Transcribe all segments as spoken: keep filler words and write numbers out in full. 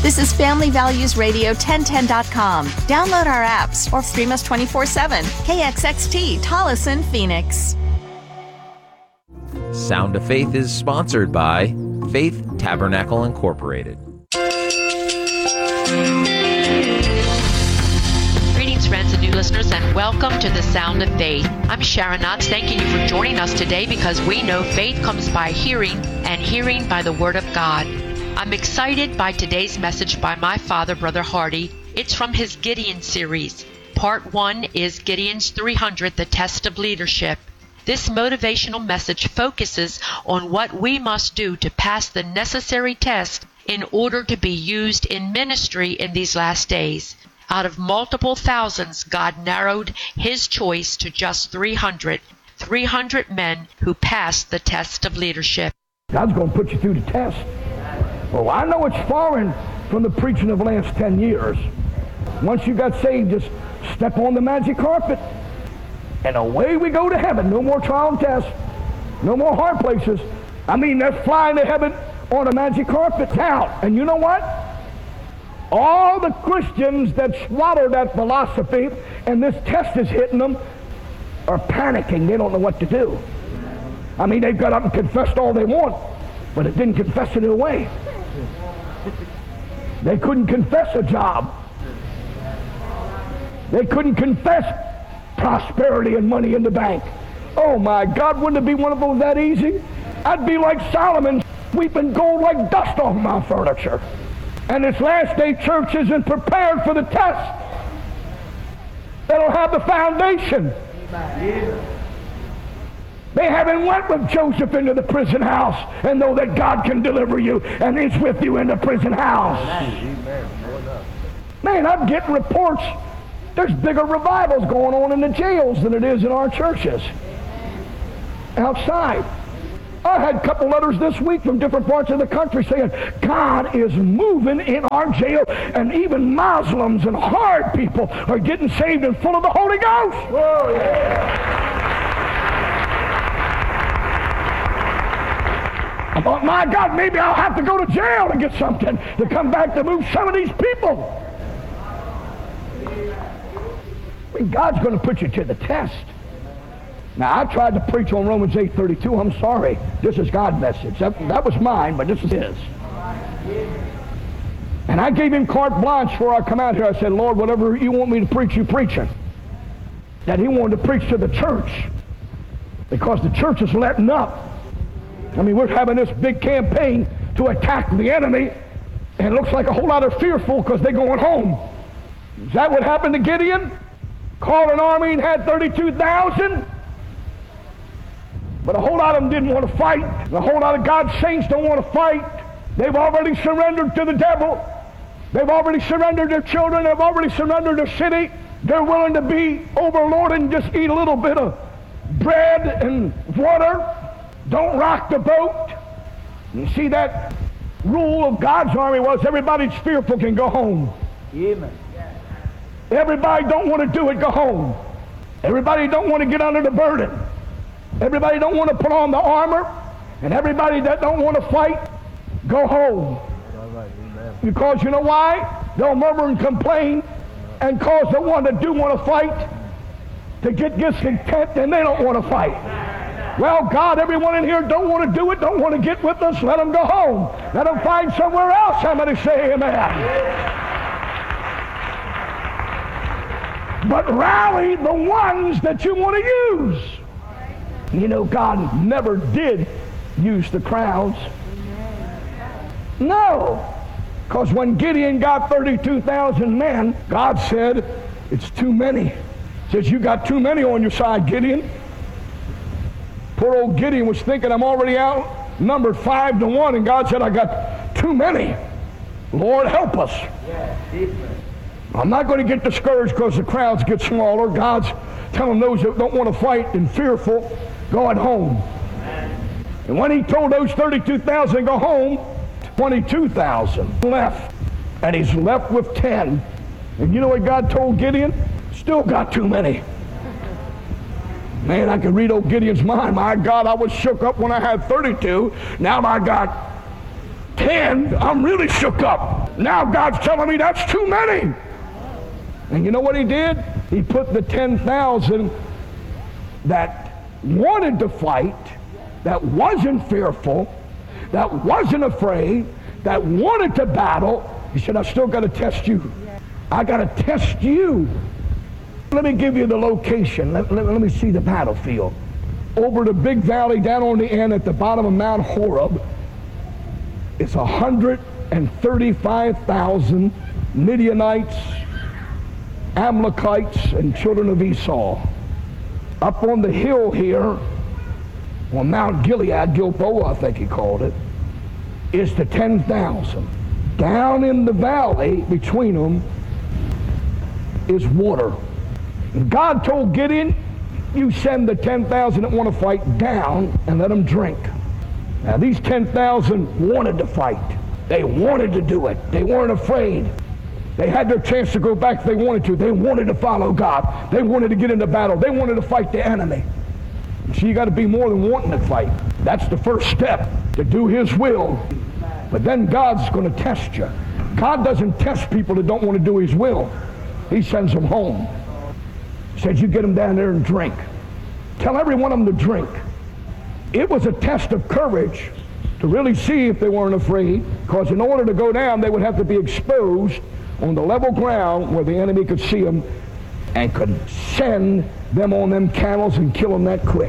This is Family Values Radio ten ten dot com. Download our apps or stream us twenty-four seven. K X X T, Tolleson, Phoenix. Sound of Faith is sponsored by Faith Tabernacle Incorporated. Greetings, friends and new listeners, and welcome to the Sound of Faith. I'm Sharon Knotts, thanking you for joining us today because we know faith comes by hearing, and hearing by the Word of God. I'm excited by today's message by my father, Brother Hardy. It's from his Gideon series. Part one is Gideon's three hundred, The Test of Leadership. This motivational message focuses on what we must do to pass the necessary test in order to be used in ministry in these last days. Out of multiple thousands, God narrowed his choice to just three hundred. three hundred men who passed the test of leadership. God's going to put you through the test. Oh, I know it's foreign from the preaching of the last ten years. Once you got saved, just step on the magic carpet, and away we go to heaven. No more trial and test. No more hard places. I mean, they're flying to heaven on a magic carpet now. And you know what? All the Christians that swallow that philosophy and this test is hitting them are panicking. They don't know what to do. I mean, they've got up and confessed all they want, but it didn't confess it away. They couldn't confess a job. They couldn't confess prosperity and money in the bank. Oh my God, wouldn't it be one of those that easy? I'd be like Solomon, sweeping gold like dust off my furniture. And this last day church isn't prepared for the test. They don't have the foundation. They haven't went with Joseph into the prison house and know that God can deliver you and is with you in the prison house. Man, I'm getting reports. There's bigger revivals going on in the jails than it is in our churches. Outside. I had a couple letters this week from different parts of the country saying, God is moving in our jail, and even Muslims and hard people are getting saved and full of the Holy Ghost. Whoa, yeah. I thought, my God, maybe I'll have to go to jail to get something to come back to move some of these people. I mean, God's going to put you to the test. Now, I tried to preach on Romans eight thirty-two. I'm sorry. This is God's message. That, that was mine, but this is his. And I gave him carte blanche before I come out here. I said, Lord, whatever you want me to preach, you preach it. That he wanted to preach to the church because the church is letting up. I mean, we're having this big campaign to attack the enemy, and it looks like a whole lot are fearful because they're going home. Is that what happened to Gideon? Called an army and had thirty-two thousand? But a whole lot of them didn't want to fight. A whole lot of God's saints don't want to fight. They've already surrendered to the devil. They've already surrendered their children. They've already surrendered their city. They're willing to be overlorded and just eat a little bit of bread and water. Don't rock the boat. You see, that rule of God's army was everybody's fearful can go home. Amen. Everybody don't want to do it, go home. Everybody don't want to get under the burden. Everybody don't want to put on the armor. And everybody that don't want to fight, go home. Because you know why? They'll murmur and complain and cause the one that do want to fight to get discontent, and they don't want to fight. Well, God, everyone in here don't want to do it, don't want to get with us, let them go home. Let them find somewhere else. Somebody say amen. But rally the ones that you want to use. You know, God never did use the crowds. No. Because when Gideon got thirty-two thousand men, God said, it's too many. He says, you got too many on your side, Gideon. Poor old Gideon was thinking, I'm already outnumbered five to one, and God said, I got too many. Lord, help us. I'm not going to get discouraged because the crowds get smaller. God's telling those that don't want to fight and fearful, go at home. And when he told those thirty-two thousand to go home, twenty-two thousand left. And he's left with ten. And you know what God told Gideon? Still got too many. Man, I can read old Gideon's mind. My God, I was shook up when I had thirty-two. Now I got ten. I'm really shook up. Now God's telling me that's too many. And you know what he did? He put the ten thousand that wanted to fight, that wasn't fearful, that wasn't afraid, that wanted to battle. He said, I still got to test you. I got to test you. Let me give you the location. Let, let, let me see the battlefield. Over the big valley down on the end at the bottom of Mount Horeb, it's one hundred thirty-five thousand Midianites, Amalekites, and children of Esau. Up on the hill here, on Mount Gilead, Gilboa I think he called it, is the ten thousand. Down in the valley between them is water. And God told Gideon, you send the ten thousand that want to fight down and let them drink. Now these ten thousand wanted to fight. They wanted to do it. They weren't afraid. They had their chance to go back if they wanted to. They wanted to follow God. They wanted to get into battle. They wanted to fight the enemy. So you got to be more than wanting to fight. That's the first step, to do his will. But then God's going to test you. God doesn't test people that don't want to do his will. He sends them home. He says, you get them down there and drink. Tell every one of them to drink. It was a test of courage to really see if they weren't afraid, because in order to go down, they would have to be exposed on the level ground where the enemy could see them and could send them on them camels and kill them that quick.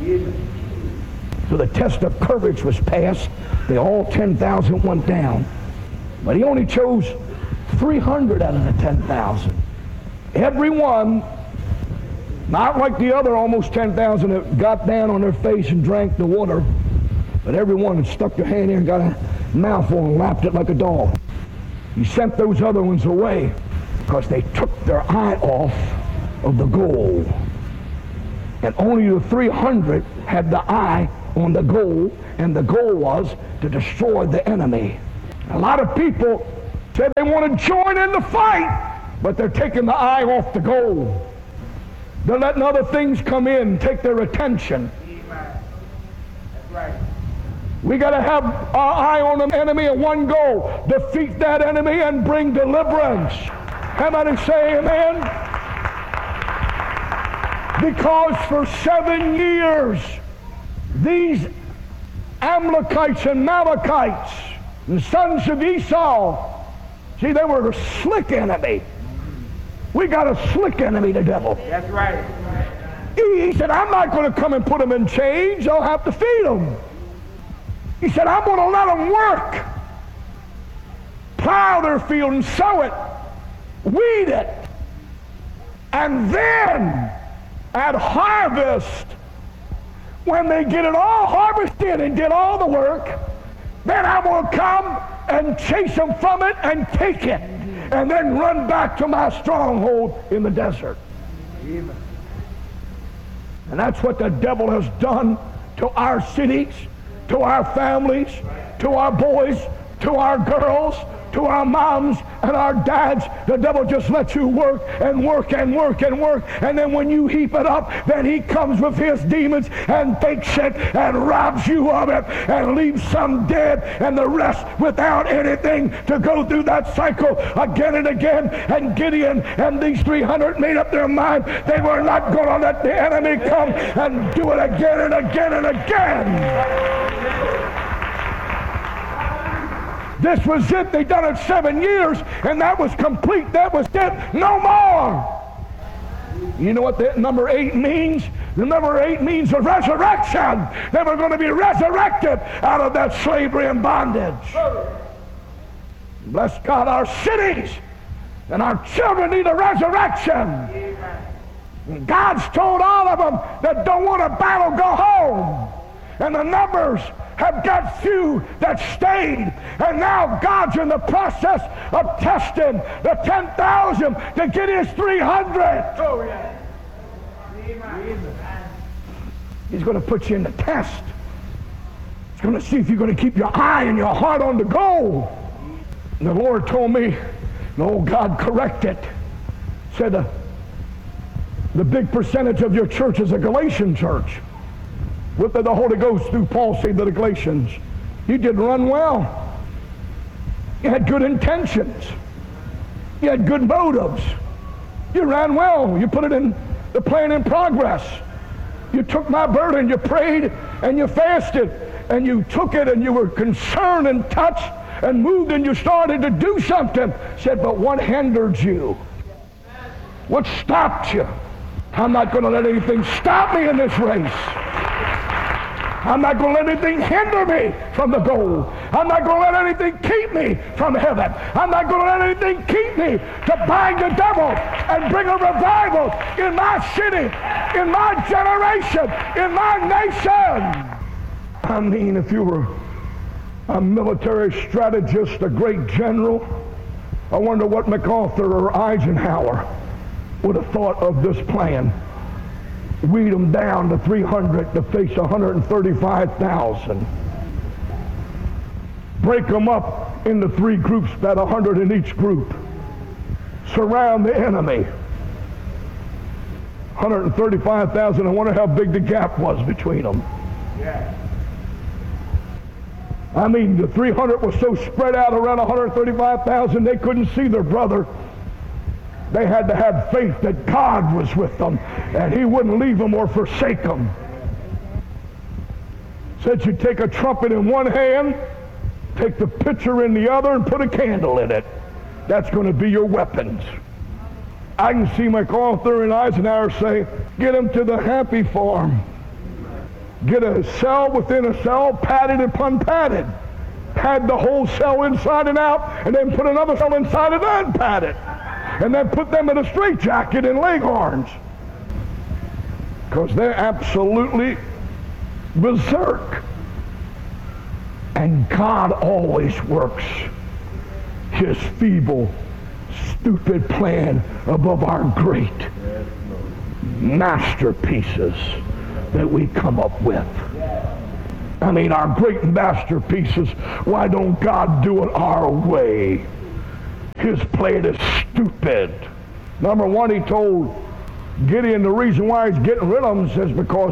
So the test of courage was passed. They all ten thousand went down. But he only chose three hundred out of the ten thousand. Every one, not like the other almost ten thousand that got down on their face and drank the water, but every one had stuck their hand in and got a mouthful and lapped it like a dog. He sent those other ones away because they took their eye off of the goal. And only the three hundred had the eye on the goal, and the goal was to destroy the enemy. A lot of people said they want to join in the fight, but they're taking the eye off the goal. They're letting other things come in, take their attention. That's right. We got to have our eye on the enemy and one goal: defeat that enemy and bring deliverance. Somebody say amen? Because for seven years, these Amalekites and Amalekites, the sons of Esau, see, they were a slick enemy. We got a slick enemy, the devil. That's right. He, he said, I'm not going to come and put them in chains. I'll have to feed them. He said, I'm going to let them work. Plow their field and sow it. Weed it. And then at harvest, when they get it all harvested and did all the work, then I'm going to come and chase them from it and take it, and then run back to my stronghold in the desert. Amen. And that's what the devil has done to our cities, to our families, to our boys, to our girls, to our moms and our dads. The devil just lets you work and work and work and work, and then when you heap it up, then he comes with his demons and takes it and robs you of it and leaves some dead and the rest without anything to go through that cycle again and again. And Gideon and these three hundred made up their mind they were not going to let the enemy come and do it again and again and again. This was it. They done it seven years, and that was complete. That was it. No more. You know what that number eight means? The number eight means a resurrection. They were going to be resurrected out of that slavery and bondage. Bless God, our cities and our children need a resurrection. And God's told all of them that don't want to battle, go home. And the numbers have got few that stayed. And now God's in the process of testing the ten thousand to get his three hundred. Oh, yeah. He's going to put you in the test. He's going to see if you're going to keep your eye and your heart on the goal. And the Lord told me, and oh, God corrected, said uh, the big percentage of your church is a Galatian church. What did the Holy Ghost through Paul say to the Galatians? You did run well. You had good intentions. You had good motives. You ran well. You put it in the plan in progress. You took my burden. You prayed and you fasted. And you took it and you were concerned and touched and moved and you started to do something. Said, but what hindered you? What stopped you? I'm not going to let anything stop me in this race. I'm not going to let anything hinder me from the goal. I'm not going to let anything keep me from heaven. I'm not going to let anything keep me to bind the devil and bring a revival in my city, in my generation, in my nation. I mean, if you were a military strategist, a great general, I wonder what MacArthur or Eisenhower would have thought of this plan. Weed them down to three hundred to face one hundred thirty-five thousand. Break them up into three groups, about one hundred in each group. Surround the enemy. one hundred thirty-five thousand, I wonder how big the gap was between them. Yeah. I mean, the three hundred was so spread out around one hundred thirty-five thousand, they couldn't see their brother. They had to have faith that God was with them and he wouldn't leave them or forsake them. Said you take a trumpet in one hand, take the pitcher in the other, and put a candle in it. That's going to be your weapons. I can see MacArthur and Eisenhower say, get them to the happy farm. Get a cell within a cell, padded upon padded. Pad the whole cell inside and out, and then put another cell inside and unpad it. And then put them in a straitjacket and leghorns. Because they're absolutely berserk. And God always works his feeble, stupid plan above our great masterpieces that we come up with. I mean, our great masterpieces, why don't God do it our way? His plan is stupid. Number one, he told Gideon the reason why he's getting rid of them is because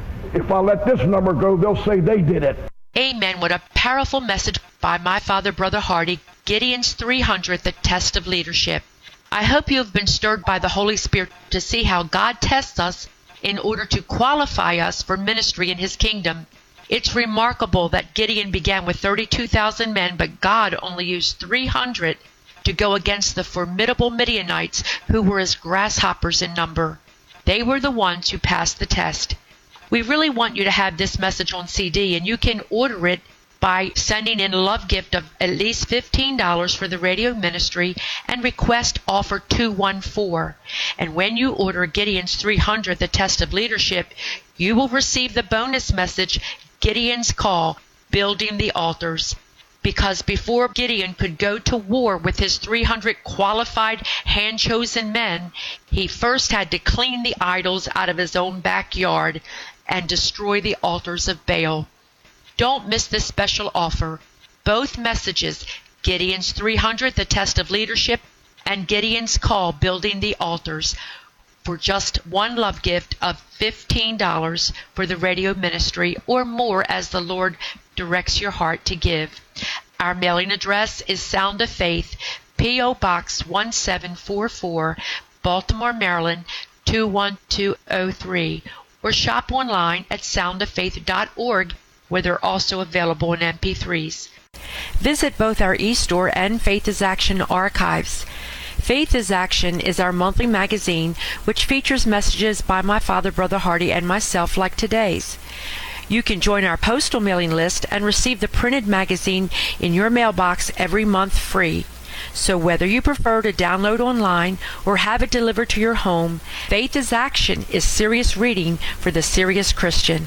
if I let this number go, they'll say they did it. Amen. What a powerful message by my father, Brother Hardy. Gideon's three hundred, the test of leadership. I hope you have been stirred by the Holy Spirit to see how God tests us in order to qualify us for ministry in his kingdom. It's remarkable that Gideon began with thirty-two thousand men, but God only used three hundred to go against the formidable Midianites who were as grasshoppers in number. They were the ones who passed the test. We really want you to have this message on C D, and you can order it by sending in a love gift of at least fifteen dollars for the radio ministry and request offer two one four. And when you order Gideon's three hundred, the test of leadership, you will receive the bonus message, Gideon's Call, Building the Altars. Because before Gideon could go to war with his three hundred qualified, hand-chosen men, he first had to clean the idols out of his own backyard and destroy the altars of Baal. Don't miss this special offer. Both messages, Gideon's three hundred, the test of leadership, and Gideon's Call, Building the Altars, for just one love gift of fifteen dollars for the radio ministry, or more as the Lord directs your heart to give. Our mailing address is Sound of Faith, P O. Box one seven four four, Baltimore, Maryland two one two oh three, or shop online at sound of faith dot org, where they're also available in M P threes. Visit both our eStore and Faith is Action archives. Faith is Action is our monthly magazine which features messages by my father, Brother Hardy, and myself like today's. You can join our postal mailing list and receive the printed magazine in your mailbox every month free. So whether you prefer to download online or have it delivered to your home, Faith is Action is serious reading for the serious Christian.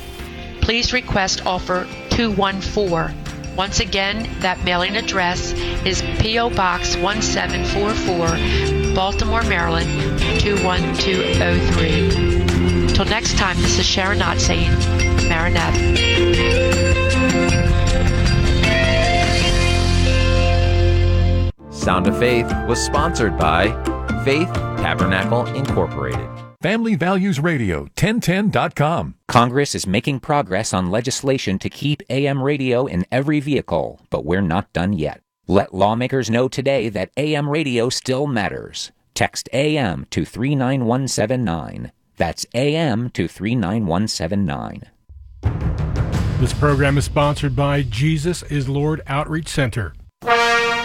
Please request offer two one four. Once again, that mailing address is P O. Box one seven four four, Baltimore, Maryland two one two oh three. Till next time, this is Sharon Knott saying, Maranatha. Sound of Faith was sponsored by Faith Tabernacle Incorporated. Family Values Radio, ten ten dot com. Congress is making progress on legislation to keep A M radio in every vehicle, but we're not done yet. Let lawmakers know today that A M radio still matters. Text A M to three nine one seven nine. That's A M to three nine one seven nine. This program is sponsored by Jesus is Lord Outreach Center.